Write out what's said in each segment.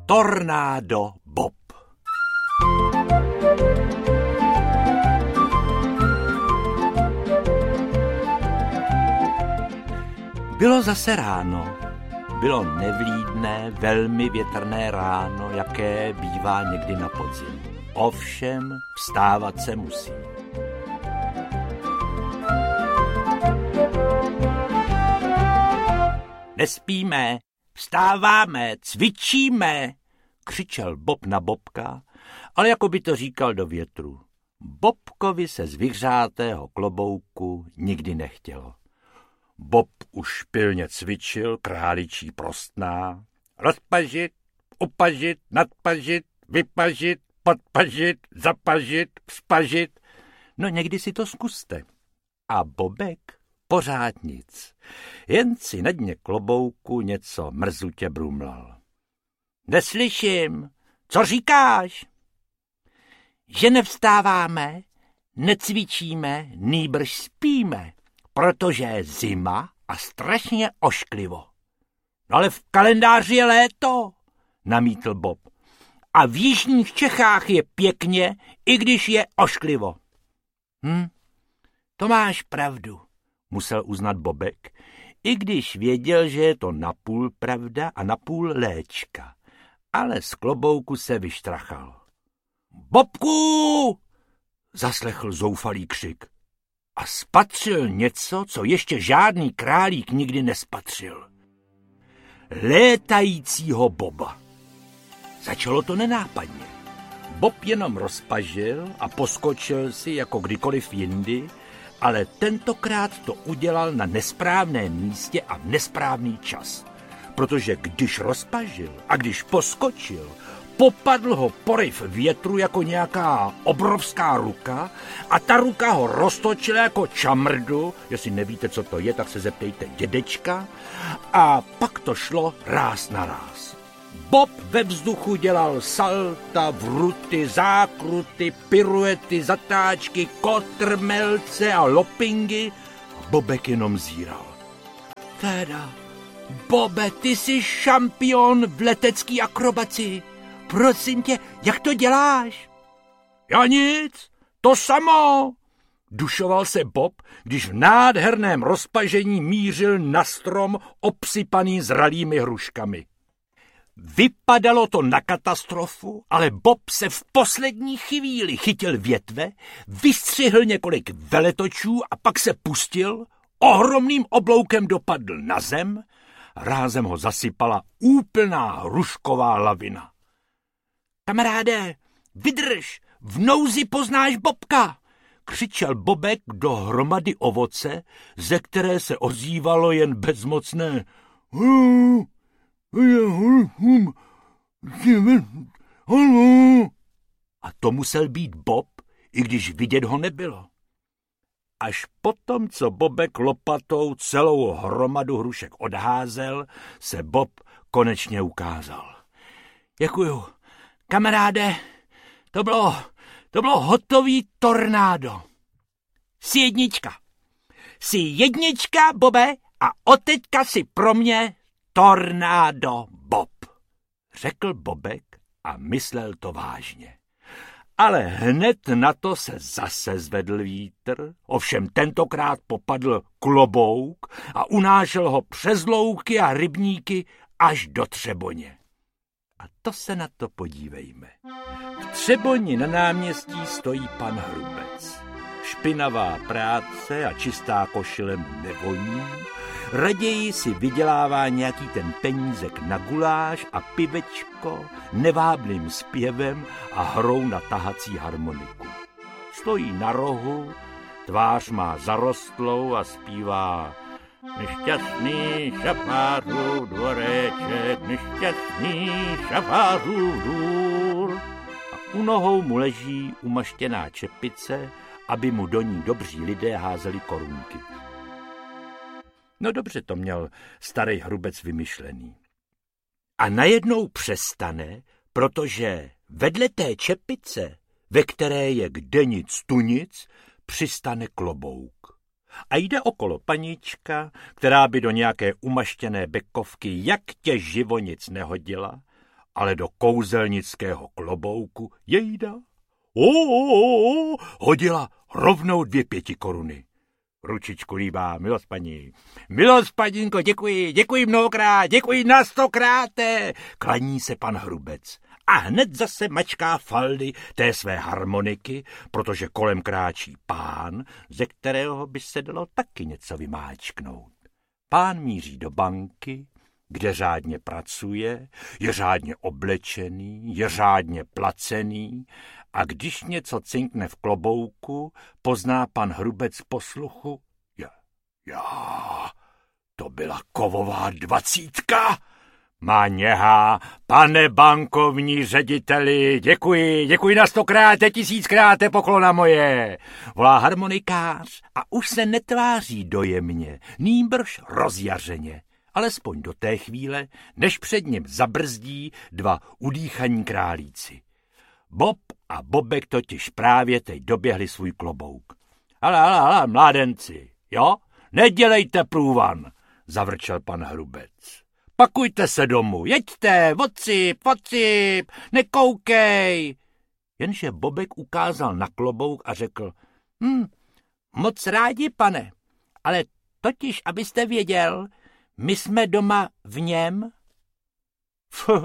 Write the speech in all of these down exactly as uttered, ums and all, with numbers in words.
Tornádo Bob. Bylo zase ráno. Bylo nevlídné, velmi větrné ráno, jaké bývá někdy na podzim. Ovšem, vstávat se musí. Nespíme, vstáváme, cvičíme, křičel Bob na Bobka, ale jako by to říkal do větru. Bobkovi se z vyhřátého klobouku nikdy nechtělo. Bob už pilně cvičil králičí prostná. Rozpažit, upažit, nadpažit, vypažit, podpažit, zapažit, vzpažit. No někdy si to zkuste. A Bobek pořád nic. Jen si na dně klobouku něco mrzutě brumlal. Neslyším, co říkáš? Že nevstáváme, necvičíme, nýbrž spíme, protože je zima a strašně ošklivo. No ale v kalendáři je léto, namítl Bob. A v jižních Čechách je pěkně, i když je ošklivo. Hm, to máš pravdu, musel uznat Bobek, i když věděl, že je to napůl pravda a napůl léčka. Ale z klobouku se vyštrachal. Bobku! Zaslechl zoufalý křik. A spatřil něco, co ještě žádný králík nikdy nespatřil. Létajícího Boba. Začalo to nenápadně. Bob jenom rozpažil a poskočil si jako kdykoliv jindy, ale tentokrát to udělal na nesprávném místě a v nesprávný čas. Protože když rozpažil a když poskočil, popadl ho poryv větru jako nějaká obrovská ruka a ta ruka ho roztočila jako čamrdu, jestli nevíte, co to je, tak se zeptejte dědečka, a pak to šlo ráz na ráz. Bob ve vzduchu dělal salta, vruty, zákruty, piruety, zatáčky, kotrmelce a lopingy a Bobek jenom zíral. Teda, Bobe, ty jsi šampion v letecký akrobaci. Prosím tě, jak to děláš? Já nic, to samo, dušoval se Bob, když v nádherném rozpažení mířil na strom obsypaný zralými hruškami. Vypadalo to na katastrofu, ale Bob se v poslední chvíli chytil větve, vystřihl několik veletočů a pak se pustil, ohromným obloukem dopadl na zem, rázem ho zasypala úplná hrušková lavina. Kamaráde, vydrž, v nouzi poznáš Bobka, křičel Bobek do hromady ovoce, ze které se ozývalo jen bezmocné a to musel být Bob, i když vidět ho nebylo. Až potom, co Bobek lopatou celou hromadu hrušek odházel, se Bob konečně ukázal. Děkuju. Kamaráde, to bylo, to bylo hotový tornádo. Jsi jednička. Jsi jednička, Bobe, a odteďka si pro mě tornádo Bob, řekl Bobek a myslel to vážně. Ale hned na to se zase zvedl vítr, ovšem tentokrát popadl klobouk a unášel ho přes louky a rybníky až do Třeboně. A to se na to podívejme. V Třeboni na náměstí stojí pan Hrubec. Špinavá práce a čistá košile mu nevoní, raději si vydělává nějaký ten penízek na guláš a pivečko neváblým zpěvem a hrou na tahací harmoniku. Stojí na rohu, tvář má zarostlou a zpívá nešťastný šafářů dvoreček, nešťastný šafářů dvůr. A u nohou mu leží umaštěná čepice, aby mu do ní dobří lidé házeli korunky. No dobře to měl starý Hrubec vymyšlený. A najednou přestane, protože vedle té čepice, ve které je kde nic tu nic, přistane klobouk. A jde okolo panička, která by do nějaké umaštěné bekovky jak tě živo nic nehodila, ale do kouzelnického klobouku jejda o, o, o, hodila rovnou dvě pěti koruny. Ručičku líbá, milost paní. Milost panínko, děkuji, děkuji mnohokrát, děkuji na stokráte. Klaní se pan Hrubec a hned zase mačká faldy té své harmoniky, protože kolem kráčí pán, ze kterého by se dalo taky něco vymáčknout. Pán míří do banky, kde řádně pracuje, je řádně oblečený, je řádně placený a když něco cinkne v klobouku, pozná pan Hrubec posluchu. Já, já, to byla kovová dvacítka. Má něha, pane bankovní řediteli, děkuji, děkuji na stokráte, tisíckráte, poklona moje. Volá harmonikář a už se netváří dojemně, nýbrž rozjařeně. Alespoň do té chvíle, než před ním zabrzdí dva udýchaní králíci. Bob a Bobek totiž právě teď doběhli svůj klobouk. Ale, ale, ale, mládenci, jo? Nedělejte průvan, zavrčel pan Hrubec. Pakujte se domů, jeďte, odsyp, odsyp, nekoukej. Jenže Bobek ukázal na klobouk a řekl, hm, moc rádi, pane, ale totiž, abyste věděl, my jsme doma v něm. Fuh,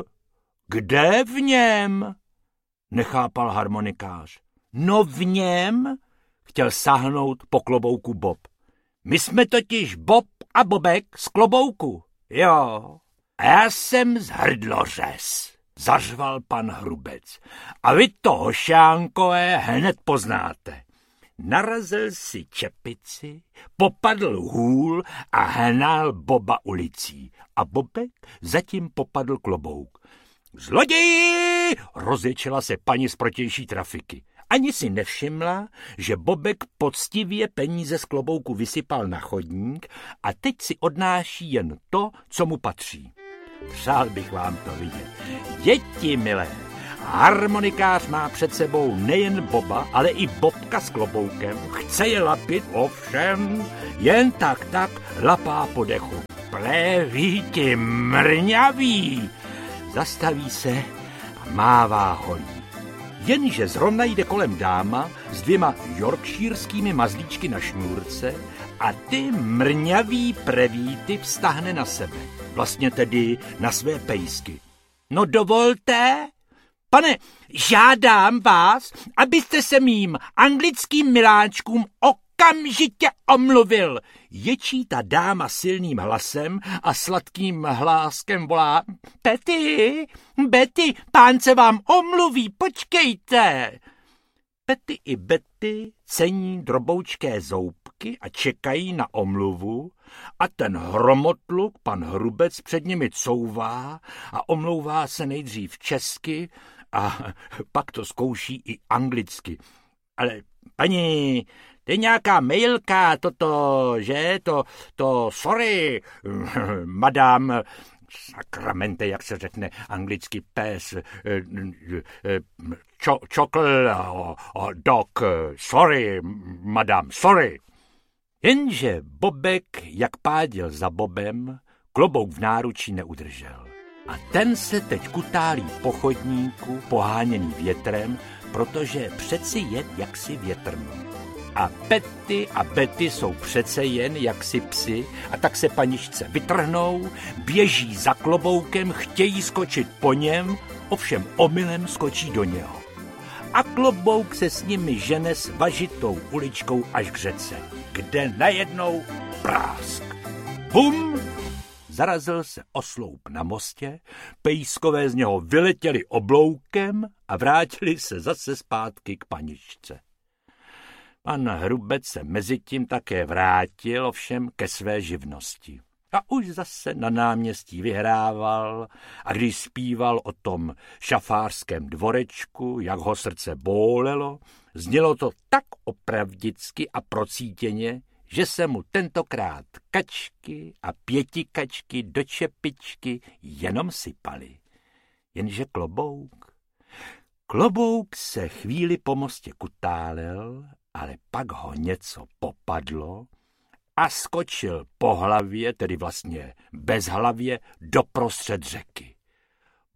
kde v něm? Nechápal harmonikář. No v něm, chtěl sáhnout po klobouku Bob. My jsme totiž Bob a Bobek z klobouku. Jo, a já jsem z hrdlořez, zařval pan Hrubec. A vy to, hošánkové, hned poznáte. Narazil si čepici, popadl hůl a hnal Boba ulicí. A Bobek zatím popadl klobouk. Zloději! Rozječela se paní z protější trafiky. Ani si nevšimla, že Bobek poctivě peníze z klobouku vysypal na chodník a teď si odnáší jen to, co mu patří. Přál bych vám to vidět. Děti milé, harmonikář má před sebou nejen Boba, ale i Bobka s kloboukem. Chce je lapit, ovšem, jen tak tak lapá po dechu. Pleví ti mrňavý. Zastaví se a mává holí. Jenže zrovna jde kolem dáma s dvěma yorkshireskými mazlíčky na šňůrce a ty mrňavý prevíty vztahne na sebe. Vlastně tedy na své pejsky. No dovolte, pane, žádám vás, abyste se mým anglickým miláčkům okamžitě omluvil. Ječí ta dáma silným hlasem a sladkým hláskem volá. Betty, Betty, pán se vám omluví, počkejte. Betty i Betty cení droboučké zoubky a čekají na omluvu a ten hromotluk, pan Hrubec, před nimi couvá a omlouvá se nejdřív česky a pak to zkouší i anglicky. Ale paní, to je nějaká mailka, toto, že? To, to, sorry, madam, sakramente, jak se řekne anglicky pes, čo, čokl, dog, sorry, madam, sorry. Jenže Bobek, jak páděl za Bobem, klobouk v náručí neudržel. A ten se teď kutálí po chodníku, poháněný větrem, protože přeci jen jaksi větrno. A Betty a Betty jsou přece jen jaksi psi a tak se paničce vytrhnou, běží za kloboukem, chtějí skočit po něm, ovšem omylem skočí do něho. A klobouk se s nimi žene s važitou uličkou až k řece, kde najednou prásk. Bum! Zarazil se osloup na mostě, pejskové z něho vyletěli obloukem a vrátili se zase zpátky k paničce. Pan Hrubec se mezitím také vrátil, ovšem ke své živnosti. A už zase na náměstí vyhrával a když zpíval o tom šafářském dvorečku, jak ho srdce bólelo, znělo to tak opravdicky a procítěně, že se mu tentokrát kačky a pětikačky do čepičky jenom sypaly. Jenže klobouk... Klobouk se chvíli po mostě kutálel, ale pak ho něco popadlo a skočil po hlavě, tedy vlastně bez hlavě, doprostřed řeky.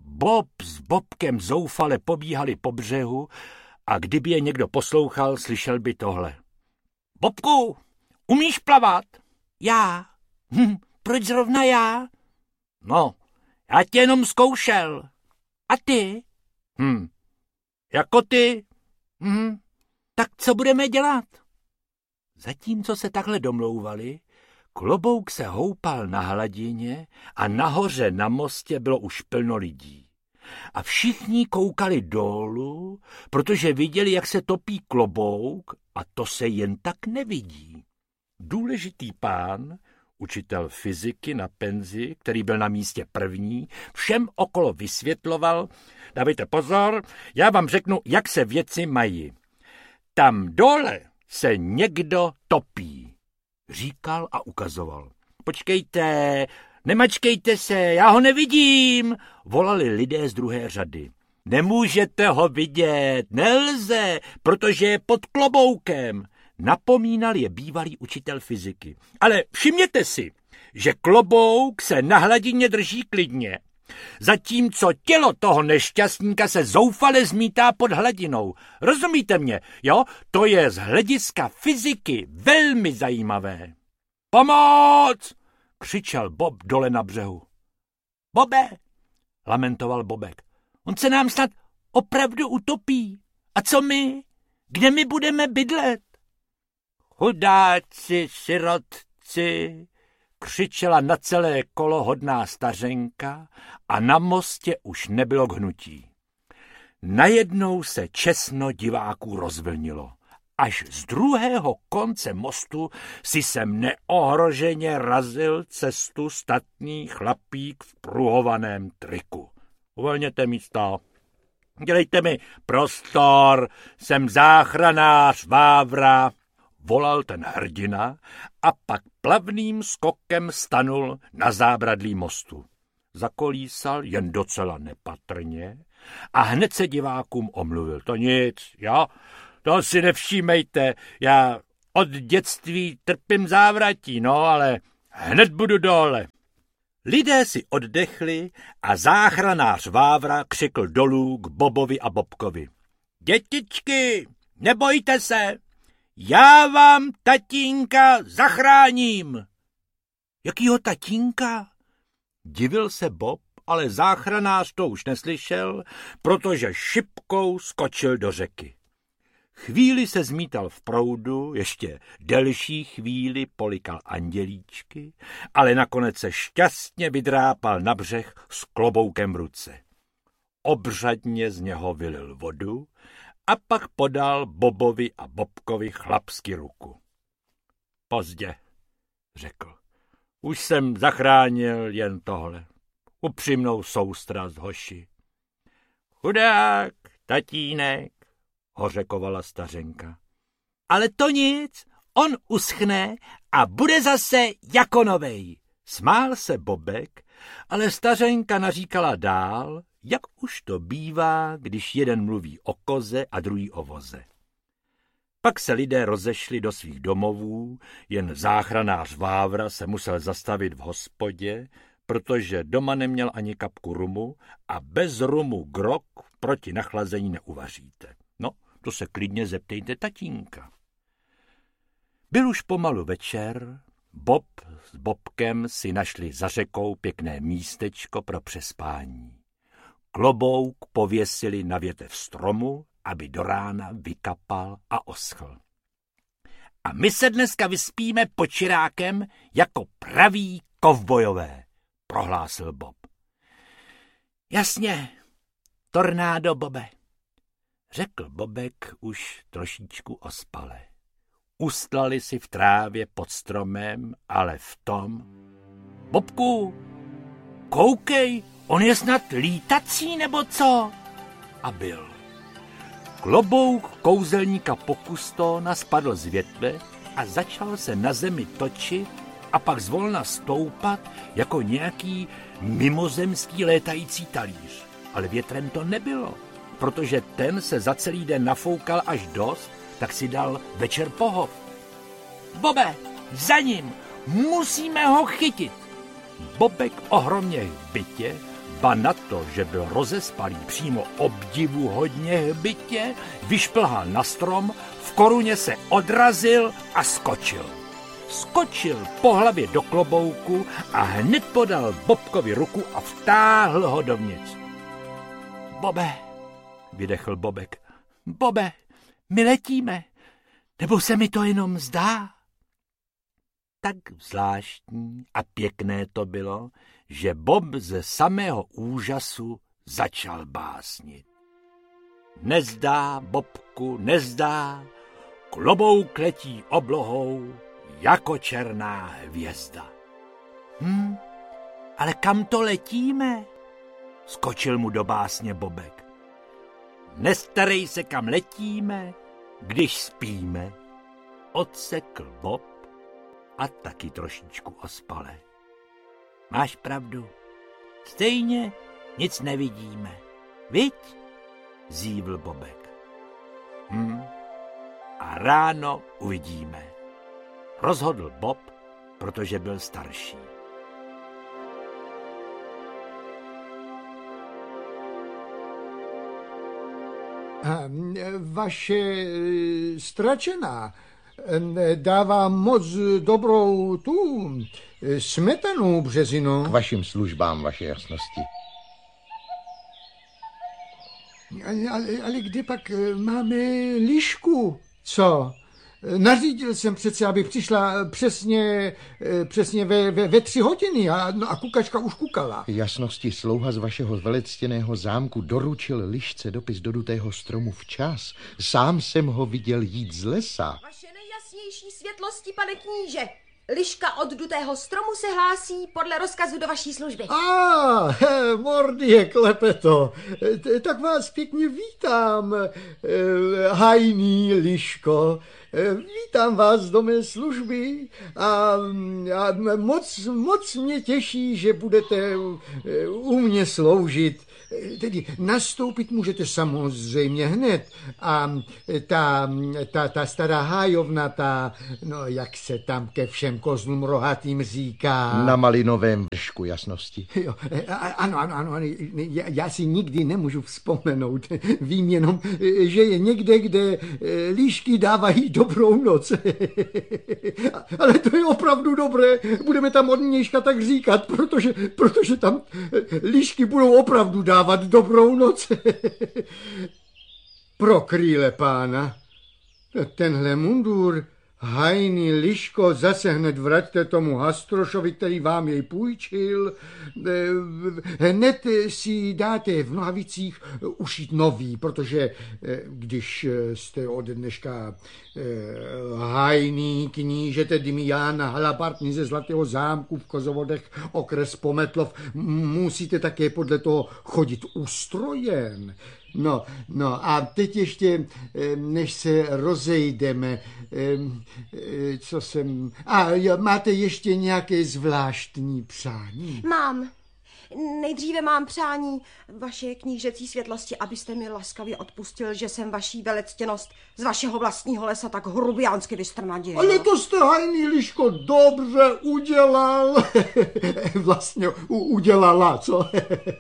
Bob s Bobkem zoufale pobíhali po břehu a kdyby je někdo poslouchal, slyšel by tohle. Bobku, umíš plavat? Já. Hm, proč zrovna já? No, já tě jenom zkoušel. A ty? Hm, jako ty? Hm, tak co budeme dělat? Zatímco se takhle domlouvali, Klobouk se houpal na hladině a nahoře na mostě bylo už plno lidí. A všichni koukali dolů, protože viděli, jak se topí Klobouk, a to se jen tak nevidí. Důležitý pán, učitel fyziky na penzi, který byl na místě první, všem okolo vysvětloval, dávejte pozor, já vám řeknu, jak se věci mají. Tam dole se někdo topí, říkal a ukazoval. Počkejte, nemačkejte se, já ho nevidím, volali lidé z druhé řady. Nemůžete ho vidět, nelze, protože je pod kloboukem, napomínal je bývalý učitel fyziky. Ale všimněte si, že klobouk se na hladině drží klidně, zatímco tělo toho nešťastníka se zoufale zmítá pod hladinou. Rozumíte mě, jo? To je z hlediska fyziky velmi zajímavé. Pomoc! Křičel Bob dole na břehu. Bobe! Lamentoval Bobek. On se nám snad opravdu utopí. A co my? Kde my budeme bydlet? Chudáci, sirotci, křičela na celé kolo hodná stařenka a na mostě už nebylo k hnutí. Najednou se česno diváků rozvlnilo. Až z druhého konce mostu si sem neohroženě razil cestu statný chlapík v pruhovaném triku. Uvolněte místo. Dělejte mi prostor, jsem záchranář Vávra, volal ten hrdina a pak plavným skokem stanul na zábradlí mostu. Zakolísal jen docela nepatrně a hned se divákům omluvil. To nic, jo? To si nevšímejte, já od dětství trpím závratí, no, ale hned budu dole. Lidé si oddechli a záchranář Vávra křikl dolů k Bobovi a Bobkovi. Dětičky, nebojte se, já vám tatínka zachráním. Jakýho tatínka? Divil se Bob, ale záchranář to už neslyšel, protože šipkou skočil do řeky. Chvíli se zmítal v proudu, ještě delší chvíli polikal andělíčky, ale nakonec se šťastně vydrápal na břeh s kloboukem v ruce. Obřadně z něho vylil vodu a pak podal Bobovi a Bobkovi chlapsky ruku. Pozdě, řekl. Už jsem zachránil jen tohle. Upřímnou soustrast, hoši. Chudák, tatínek, hořekovala stařenka. Ale to nic, on uschne a bude zase jako novej. Smál se Bobek, ale stařenka naříkala dál, jak už to bývá, když jeden mluví o koze a druhý o voze. Pak se lidé rozešli do svých domovů, jen záchranář Vávra se musel zastavit v hospodě, protože doma neměl ani kapku rumu a bez rumu grog proti nachlazení neuvaříte. No, to se klidně zeptejte tatínka. Byl už pomalu večer, Bob s Bobkem si našli za řekou pěkné místečko pro přespání. Klobouk pověsili na větev stromu, aby do rána vykapal a oschl. A my se dneska vyspíme pod čirákem jako praví kovbojové, prohlásil Bob. Jasně, tornádo, Bobe, řekl Bobek už trošičku ospale. Ustlali si v trávě pod stromem, ale v tom... Bobku, koukej, on je snad lítací, nebo co? A byl. Klobouk kouzelníka Pokustona spadl z větve a začal se na zemi točit a pak zvolna stoupat jako nějaký mimozemský létající talíř. Ale větrem to nebylo, protože ten se za celý den nafoukal až dost, tak si dal večer pohov. Bobe, za ním, musíme ho chytit. Bobek ohromně v bytě ba na to, že byl rozespalý přímo obdivuhodně hbitě, vyšplhal na strom, v koruně se odrazil a skočil. Skočil po hlavě do klobouku a hned podal Bobkovi ruku a vtáhl ho dovnitř. Bobe, vydechl Bobek, Bobe, my letíme, nebo se mi to jenom zdá? Tak zvláštní a pěkné to bylo, že Bob ze samého úžasu začal básnit. Nezdá, Bobku, nezdá, klobouk letí oblohou jako černá hvězda. Hm, ale kam to letíme? Skočil mu do básně Bobek. Nestarej se, kam letíme, když spíme, odsekl Bob a taky trošičku ospale. Máš pravdu, stejně nic nevidíme, viď? Zívl Bobek. Hm, a ráno uvidíme, rozhodl Bob, protože byl starší. A vaše stračená dává moc dobrou tu smetanu, Březino. K vašim službám, vaše jasnosti. Ale, ale, ale kde pak máme lišku? Co? Nařídil jsem přece, aby přišla přesně, přesně ve, ve, ve tři hodiny a, no a kukačka už kukala. Jasnosti, slouha z vašeho velectěného zámku doručil lišce dopis do dutého stromu včas. Sám jsem ho viděl jít z lesa. Vaše nejjasnější světlosti, pane kníže. Liška od dutého stromu se hlásí podle rozkazu do vaší služby. A, ah, Mordie Klepeto, tak vás pěkně vítám, hajný liško. Vítám vás do mé služby a, a moc, moc mě těší, že budete u mě sloužit. Tedy nastoupit můžete samozřejmě hned a ta, ta, ta stará hájovna, ta, no jak se tam ke všem kozlům rohatým říká. Na malinovém vršku, jasnosti. Jo, ano, ano, ano, já, já si nikdy nemůžu vzpomenout. Vím jenom, že je někde, kde líšky dávají dobrou noc. Ale to je opravdu dobré, budeme tam od nějška tak říkat, protože, protože tam líšky budou opravdu dávat dávat dobrou noc. Pro krýle pána. Tenhle mundur, hajný liško, zase hned vraťte tomu Hastrošovi, který vám jej půjčil. Hned si dáte v nohavicích ušít nový, protože když jste od dneška hajný knížete Dimiána Halabartny ze Zlatého zámku v Kozovodech, okres Pometlov, musíte také podle toho chodit ustrojen. No, no a teď ještě, než se rozejdeme, co jsem... A máte ještě nějaké zvláštní přání? Mám. Nejdříve mám přání, vaše knížecí světlosti, abyste mi laskavě odpustil, že jsem vaší velectěnost z vašeho vlastního lesa tak hrubiánsky vystrnadil. Ale to jste, hajný liško, dobře udělal. Vlastně u, udělala, co?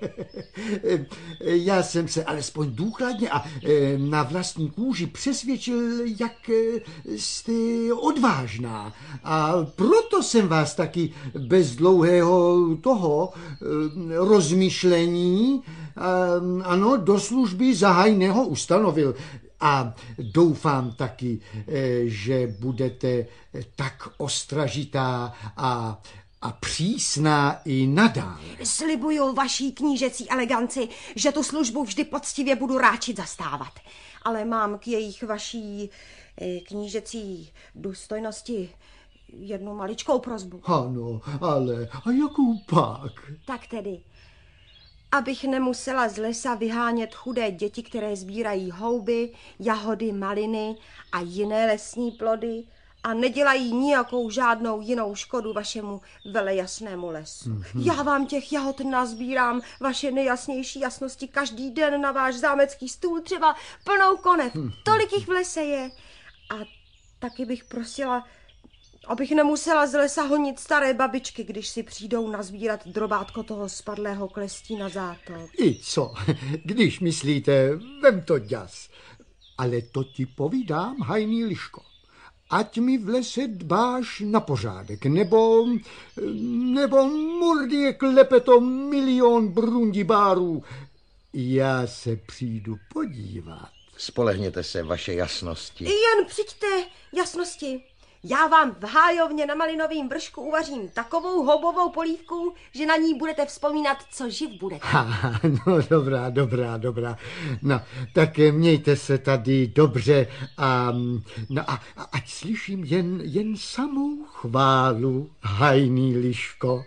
Já jsem se alespoň důkladně a na vlastní kůži přesvědčil, jak jste odvážná. A proto jsem vás taky bez dlouhého toho rozmyšlení, ano, do služby za hajného ustanovil. A doufám taky, že budete tak ostražitá a, a přísná i nadále. Slibuju vaší knížecí eleganci, že tu službu vždy poctivě budu ráčit zastávat. Ale mám k jejich vaší knížecí důstojnosti jednu maličkou prosbu. Ano, ale a jakou pak? Tak tedy, abych nemusela z lesa vyhánět chudé děti, které sbírají houby, jahody, maliny a jiné lesní plody a nedělají nijakou žádnou jinou škodu vašemu velejasnému lesu. Mm-hmm. Já vám těch jahod nazbírám, vaše nejjasnější jasnosti, každý den na váš zámecký stůl, třeba plnou konev. Mm-hmm. Tolik jich v lese je. A taky bych prosila, Abych nemusela z lesa honit staré babičky, když si přijdou nazbírat drobátko toho spadlého klestí na zátok. I co? Když myslíte, vem to ďas. Ale to ti povídám, hajný liško. Ať mi v lese dbáš na pořádek, nebo, nebo murdie klepeto milion brundibárů. Já se přijdu podívat. Spolehněte se, vaše jasnosti. Jen přijďte, jasnosti. Já vám v hájovně na Malinovým vršku uvařím takovou houbovou polívku, že na ní budete vzpomínat, co živ budete. Ha, no dobrá, dobrá, dobrá. No, tak mějte se tady dobře a, no, a, a ať slyším jen, jen samou chválu, hajný liško.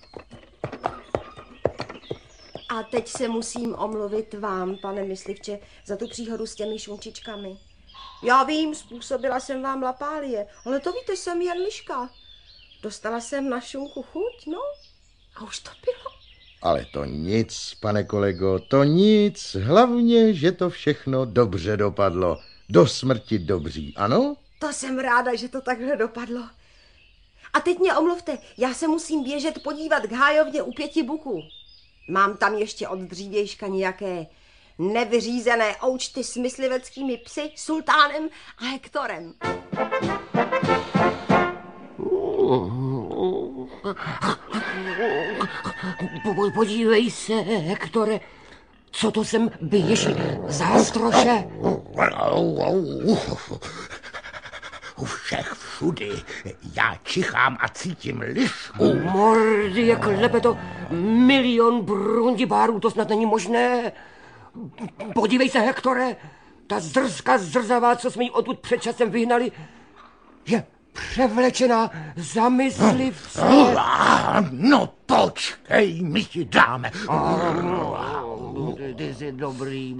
A teď se musím omluvit vám, pane myslivče, za tu příhodu s těmi šunčičkami. Já vím, způsobila jsem vám lapálie, ale to víte, jsem jen liška. Dostala jsem na šunku chuť, no, a už to bylo. Ale to nic, pane kolego, to nic. Hlavně, že to všechno dobře dopadlo. Do smrti dobří, ano? To jsem ráda, že to takhle dopadlo. A teď mě omluvte, já se musím běžet podívat k hájovně u Pěti buků. Mám tam ještě od dřívějška nějaké nevyřízené oučty s mysliveckými psy, Sultánem a Hektorem. Podívej se, Hektore, co to sem běží zástroše? U všech všudy. Já čichám a cítím lišku. Mordy, jak klepeto, milion brundibárů, to snad není možné. Podívej se, Hektore, ta zrzka zrzavá, co jsme ji odtud před časem vyhnali, je převlečená za myslivce. No počkej, my ti dáme. Ty, ty jsi dobrý.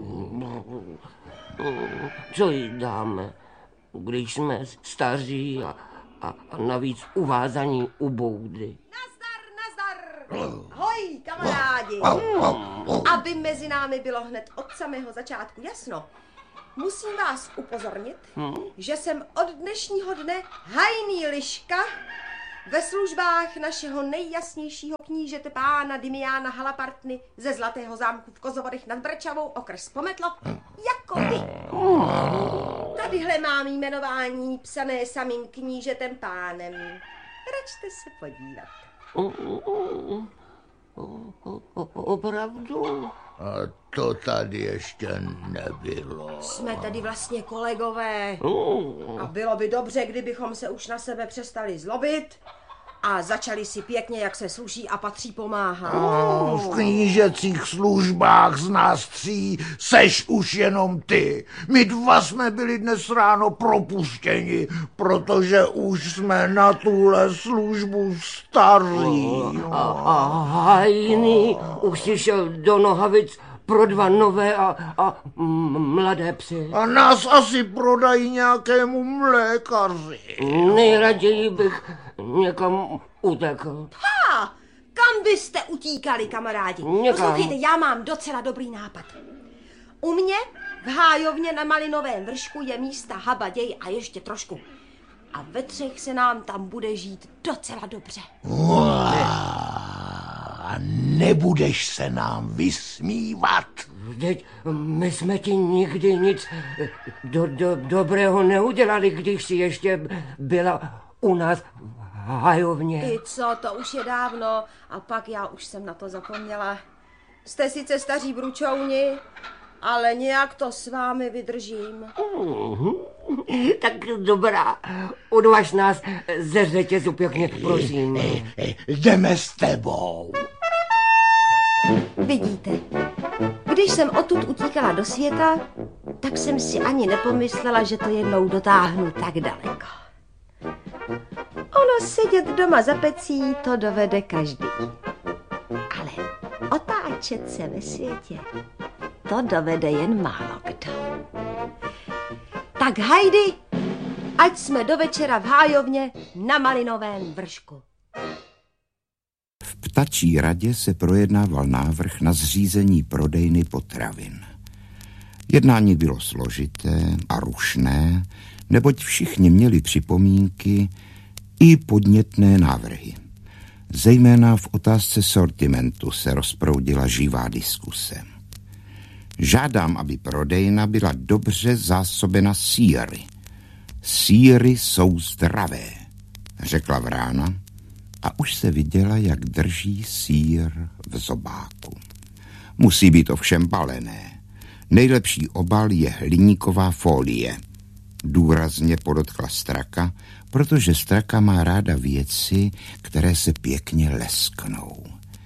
Co jí dáme, když jsme staří a, a, a navíc uvázaní u boudy? Nazdar, nazdar! Hoj, kamarádi! Aby mezi námi bylo hned od samého začátku jasno, musím vás upozornit, hmm? že jsem od dnešního dne hajný liška ve službách našeho nejjasnějšího knížete pána Dimiána Halapartny ze Zlatého zámku v Kozovodech nad Brčavou, okres Pometlov, jako vy. Tadyhle mám jmenování psané samým knížetem pánem. Račte se podívat. Opravdu? A to tady ještě nebylo. Jsme tady vlastně kolegové. A bylo by dobře, kdybychom se už na sebe přestali zlobit a začali si pěkně, jak se sluší a patří, pomáhat. Oh, v knížecích službách z nás tří seš už jenom ty. My dva jsme byli dnes ráno propuštěni, protože už jsme na tuhle službu staří. No. A, a hajný už si šel do Nohavic pro dva nové a, a mladé psy. A nás asi prodají nějakému mlékaři. Nejraději bych někam utekl. Ha! Kam byste utíkali, kamarádi? Někam. Poslouchejte, já mám docela dobrý nápad. U mě v hájovně na Malinovém vršku je místa habaděj a ještě trošku. A ve třech se nám tam bude žít docela dobře. A nebudeš se nám vysmívat. Teď my jsme ti nikdy nic do, do, dobrého neudělali, když jsi ještě byla u nás v hájovně. I co, to už je dávno a pak já už jsem na to zapomněla. Jste sice staří bručouni, ale nějak to s vámi vydržím. Mm, tak dobrá, odvaž nás ze řetězu pěkně, prosím. Jdeme s tebou. Vidíte, když jsem odtud utíkala do světa, tak jsem si ani nepomyslela, že to jednou dotáhnu tak daleko. Ono sedět doma za pecí, to dovede každý. Ale otáčet se ve světě, to dovede jen málo kdo. Tak hajdy, ať jsme do večera v hájovně na Malinovém vršku. V ptačí radě se projednával návrh na zřízení prodejny potravin. Jednání bylo složité a rušné, neboť všichni měli připomínky, i podnětné návrhy. Zejména v otázce sortimentu se rozproudila živá diskuse. Žádám, aby prodejna byla dobře zásobena sýry. Sýry jsou zdravé, řekla Vrána a už se viděla, jak drží sýr v zobáku. Musí být ovšem balené. Nejlepší obal je hliníková folie. Důrazně podotkla Straka, protože Straka má ráda věci, které se pěkně lesknou.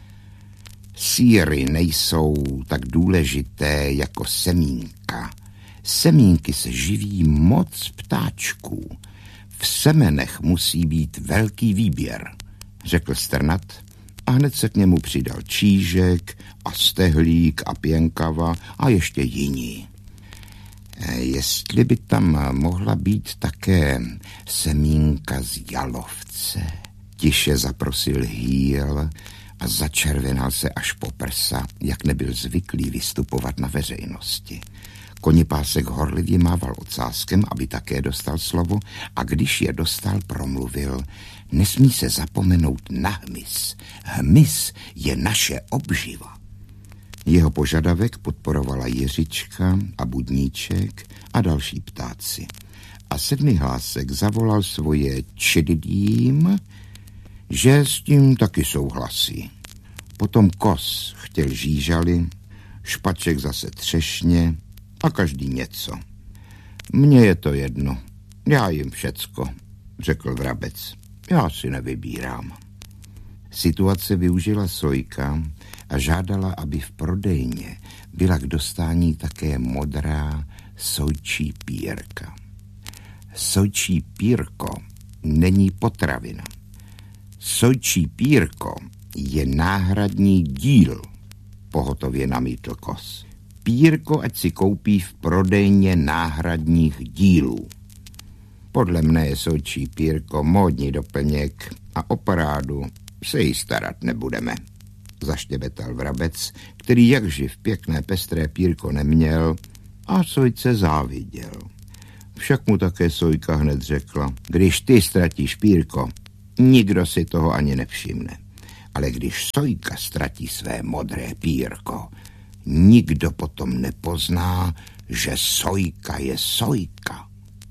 Sýry nejsou tak důležité jako semínka. Semínky se živí moc ptáčků. V semenech musí být velký výběr, řekl Strnad a hned se k němu přidal Čížek a Stehlík a Pěnkava a ještě jiní. Jestli by tam mohla být také semínka z jalovce, tiše zaprosil Hýl a začervenal se až po prsa, jak nebyl zvyklý vystupovat na veřejnosti. Konipásek horlivě mával ocáskem, aby také dostal slovo, a když je dostal, promluvil: nesmí se zapomenout na hmyz. Hmyz je naše obživa. Jeho požadavek podporovala Jiřička a Budníček a další ptáci. A Sedmihlásek zavolal svoje čedidím, že s tím taky souhlasí. Potom Kos chtěl žížaly, Špaček zase třešně a každý něco. Mně je to jedno, já jim všecko, řekl Vrabec. Já si nevybírám. Situace využila Sojka a žádala, aby v prodejně byla k dostání také modrá sojčí pírka. Sojčí pírko není potravina. Sojčí pírko je náhradní díl, pohotově namítl Kos. Pírko ať si koupí v prodejně náhradních dílů. Podle mne je sojčí pírko módní doplněk a o parádu se jí starat nebudeme, zaštěbetal Vrabec, který jakživ pěkné pestré pírko neměl a Sojce záviděl. Však mu také Sojka hned řekla: když ty ztratíš pírko, nikdo si toho ani nevšimne. Ale když Sojka ztratí své modré pírko, nikdo potom nepozná, že Sojka je Sojka.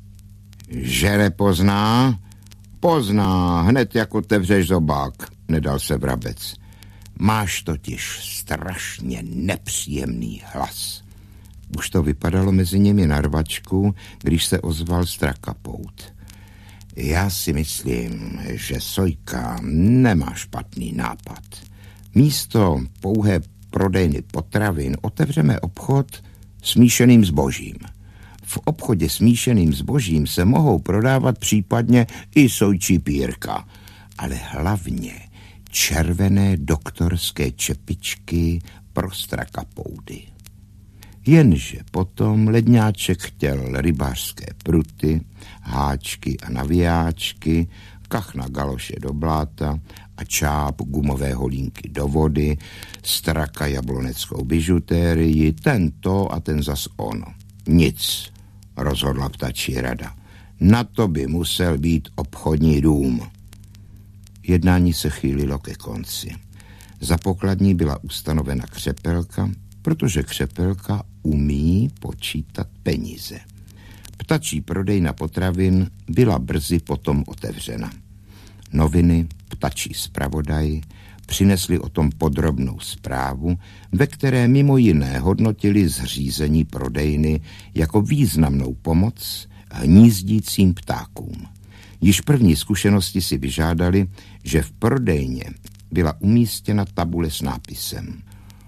Že nepozná? Pozná, hned jak otevřeš zobák, nedal se Vrabec. Máš totiž strašně nepříjemný hlas. Už to vypadalo mezi nimi na rvačku, když se ozval Strakapout. Já si myslím, že Sojka nemá špatný nápad. Místo pouhé prodejny potravin otevřeme obchod smíšeným zbožím. V obchodě smíšeným zbožím se mohou prodávat případně i sojčí pírka, ale hlavně červené doktorské čepičky pro Strakapoudy. Jenže potom Ledňáček chtěl rybářské pruty, háčky a navijáčky, kachna galoše do bláta a čáp gumové holínky do vody, Straka jabloneckou bižutérii, tento a ten zas ono. Nic, rozhodla ptačí rada. Na to by musel být obchodní dům. Jednání se chýlilo ke konci. Za pokladní byla ustanovena Křepelka, protože Křepelka umí počítat peníze. Ptačí prodejna potravin byla brzy potom otevřena. Noviny, ptačí zpravodaj, přinesli o tom podrobnou zprávu, ve které mimo jiné hodnotili zřízení prodejny jako významnou pomoc hnízdícím ptákům. Již první zkušenosti si vyžádali, že v prodejně byla umístěna tabule s nápisem: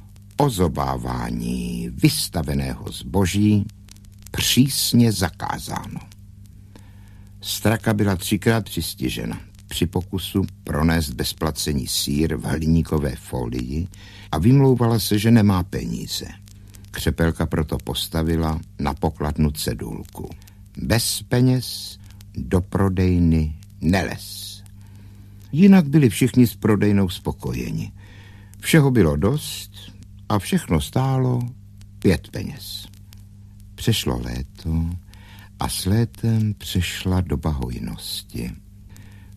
ozobávání vystaveného zboží přísně zakázáno. Straka byla třikrát přistižena při pokusu pronést bez placení sýr v hliníkové folii a vymlouvala se, že nemá peníze. Křepelka proto postavila na pokladnu cedulku: bez peněz do prodejny nelez. Jinak byli všichni s prodejnou spokojeni. Všeho bylo dost a všechno stálo pět peněz. Přešlo léto a s létem přešla doba hojnosti.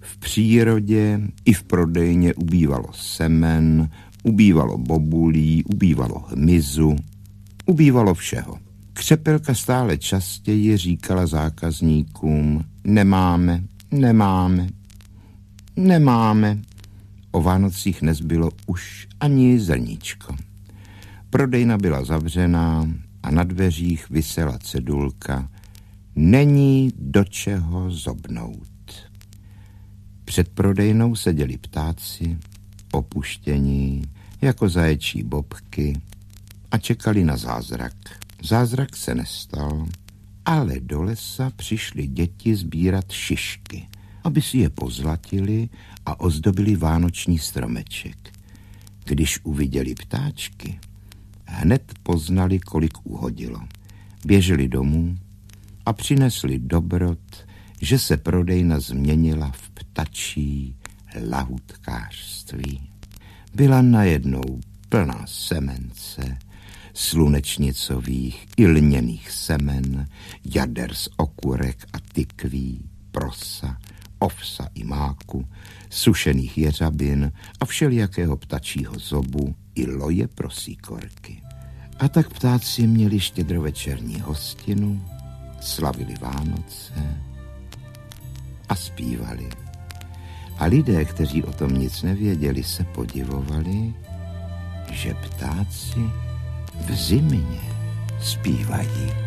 V přírodě i v prodejně ubývalo semen, ubývalo bobulí, ubývalo hmyzu, ubývalo všeho. Křepelka stále častěji říkala zákazníkům: nemáme, nemáme, nemáme. O Vánocích nezbylo už ani zrníčko. Prodejna byla zavřená a na dveřích visela cedulka: není do čeho zobnout. Před prodejnou seděli ptáci, opuštění, jako zaječí bobky, a čekali na zázrak. Zázrak se nestal, ale do lesa přišly děti sbírat šišky, aby si je pozlatili a ozdobili vánoční stromeček. Když uviděli ptáčky, hned poznali, kolik uhodilo. Běželi domů a přinesli dobrot, že se prodejna změnila v ptačí lahůdkářství. Byla najednou plná semence, slunečnicových i lněných semen, jader z okurek a tykví, prosa, ovsa i máku, sušených jeřabin a všelijakého ptačího zobu i loje pro síkorky. A tak ptáci měli štědrovečerní hostinu, slavili Vánoce a zpívali. A lidé, kteří o tom nic nevěděli, se podivovali, že ptáci v zimě zpívají.